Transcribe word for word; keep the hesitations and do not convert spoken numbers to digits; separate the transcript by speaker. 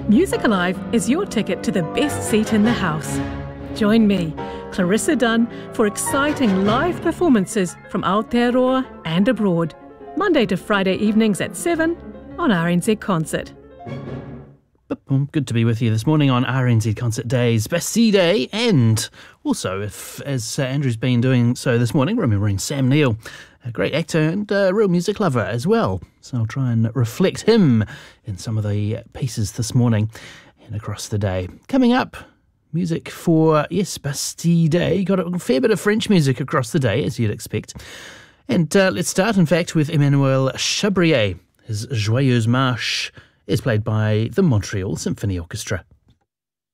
Speaker 1: Music Alive is your ticket to the best seat in the house. Join me, Clarissa Dunn, for exciting live performances from Aotearoa and abroad, Monday to Friday evenings at seven on R N Z Concert.
Speaker 2: Good to be with you this morning on R N Z Concert Day's Bastille Day, and also, if as uh, Andrew's been doing so this morning, remembering Sam Neill, a great actor and a real music lover as well. So I'll try and reflect him in some of the pieces this morning and across the day. Coming up, music for, yes, Bastille Day. Got a fair bit of French music across the day, as you'd expect. And uh, let's start, in fact, with Emmanuel Chabrier. His Joyeuse Marche is played by the Montreal Symphony Orchestra.